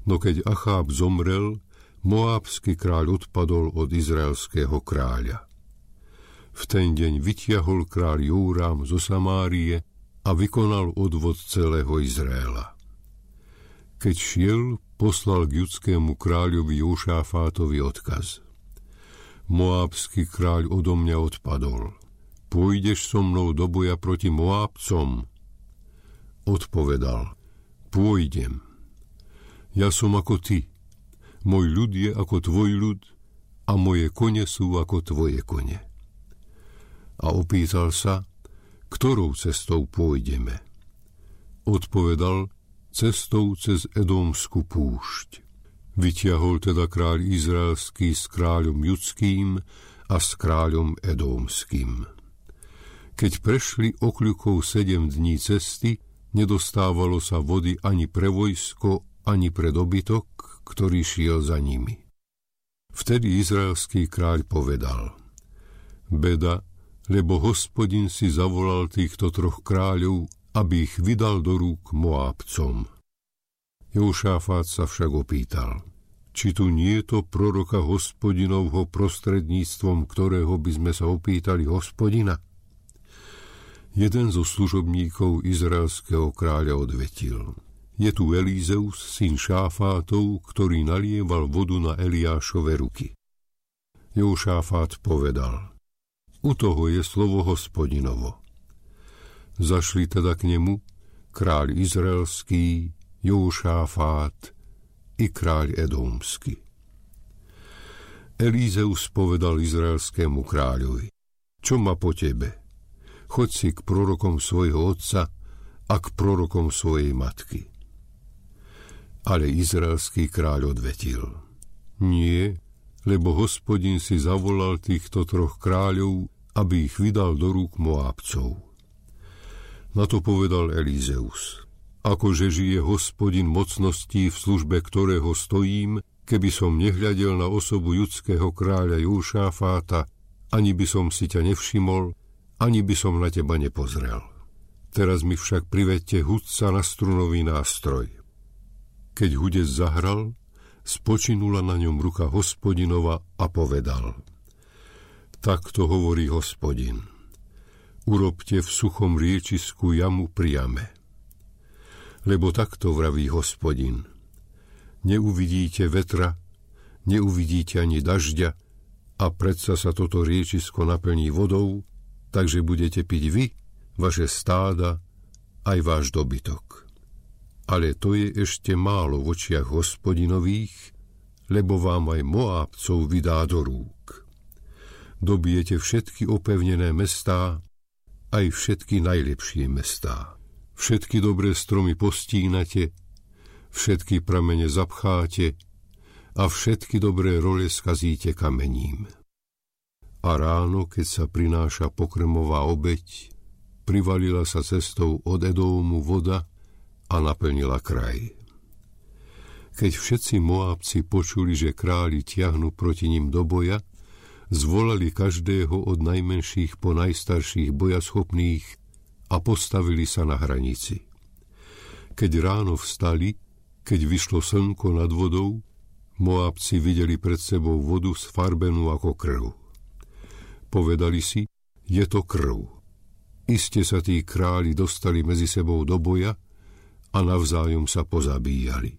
No keď Acháb zomrel, moábsky kráľ odpadol od izraelského kráľa. V ten deň vytiahol kráľ Jórám zo Samárie a vykonal odvod celého Izraela. Keď šiel, poslal k judskému kráľovi Jóšafátovi odkaz. Moábsky kráľ odo mňa odpadol. Pôjdeš so mnou do boja proti Moábcom? Odpovedal, pôjdem. Ja som ako ty, môj ľud je ako tvoj ľud a moje kone sú ako tvoje kone. A opýtal sa, ktorou cestou pôjdeme. Odpovedal, cestou cez Edomskú púšť. Vytiahol teda kráľ izraelský s kráľom judským a s kráľom edomským. Keď prešli okľukou 7 dní cesty, nedostávalo sa vody ani pre vojsko, ani pre dobytok, ktorý šiel za nimi. Vtedy izraelský kráľ povedal, beda, lebo Hospodin si zavolal týchto 3 kráľov, aby ich vydal do rúk Moábcom. Jóšafát sa však opýtal, či tu nie je to proroka Hospodinovho, prostredníctvom ktorého by sme sa opýtali Hospodina? Jeden zo služobníkov izraelského kráľa odvetil, je tu Elízeus, syn Šáfátov, ktorý nalieval vodu na Eliášove ruky. Jóšafát povedal, u toho je slovo Hospodinovo. Zašli teda k nemu kráľ izraelský, Jóšafát i kráľ edomský. Elízeus povedal izraelskému kráľovi, čo má po tebe? Choď si k prorokom svojho otca a k prorokom svojej matky. Ale izraelský kráľ odvetil, nie, lebo Hospodin si zavolal týchto 3 kráľov, aby ich vydal do rúk Moábcov. Na to povedal Elízeus, akože žije Hospodin mocností, v službe ktorého stojím, keby som nehľadel na osobu judského kráľa Jóšafáta, ani by som si ťa nevšimol, ani by som na teba nepozrel. Teraz mi však privedte hudca na strunový nástroj. Keď hudec zahral, spočinula na ňom ruka Hospodinova a povedal, takto hovorí Hospodin, urobte v suchom riečisku jamu pri jame. Lebo takto vraví Hospodin, neuvidíte vetra, neuvidíte ani dažďa a predsa sa toto riečisko naplní vodou, takže budete piť vy, vaše stáda, aj váš dobytok. Ale to je ešte málo v očiach Hospodinových, lebo vám aj Moábcov vydá do rúk. Dobijete všetky opevnené mestá, aj všetky najlepšie mestá. Všetky dobré stromy postínate, všetky pramene zapcháte a všetky dobré role skazíte kamením. A ráno, keď sa prináša pokrmová obeť, privalila sa cestou od Edómu voda a naplnila kraj. Keď všetci Moábci počuli, že králi tiahnu proti nim do boja, zvolali každého od najmenších po najstarších bojaschopných a postavili sa na hranici. Keď ráno vstali, keď vyšlo slnko nad vodou, Moábci videli pred sebou vodu sfarbenú ako krv. Povedali si, je to krv. Iste sa tí králi dostali medzi sebou do boja a navzájom sa pozabíjali.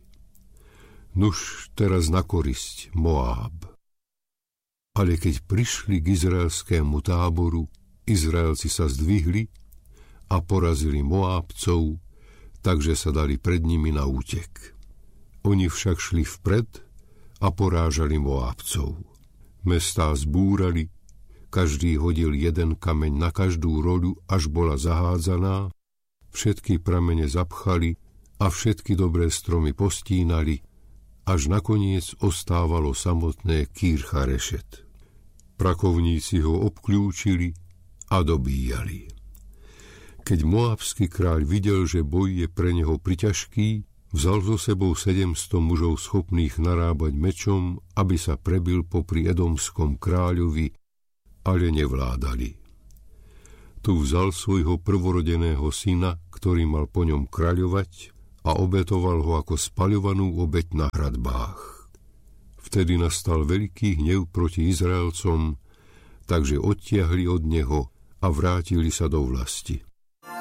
Nuž teraz na korisť Moáb. Ale keď prišli k izraelskému táboru, Izraelci sa zdvihli a porazili Moábcov, takže sa dali pred nimi na útek. Oni však šli vpred a porážali Moábcov. Mestá zbúrali, každý hodil jeden kameň na každú roľu, až bola zahádzaná, všetky pramene zapchali a všetky dobré stromy postínali, až nakoniec ostávalo samotné Kýr Charešet. Prakovníci ho obklúčili a dobíjali. Keď moabský kráľ videl, že boj je pre neho priťažký, vzal so sebou 700 mužov schopných narábať mečom, aby sa prebil popri edomskom kráľovi, ale nevládali. Tu vzal svojho prvorodeného syna, ktorý mal po ňom kráľovať, a obetoval ho ako spaľovanú obeť na hradbách. Vtedy nastal veľký hnev proti Izraelcom, takže odtiahli od neho a vrátili sa do vlasti.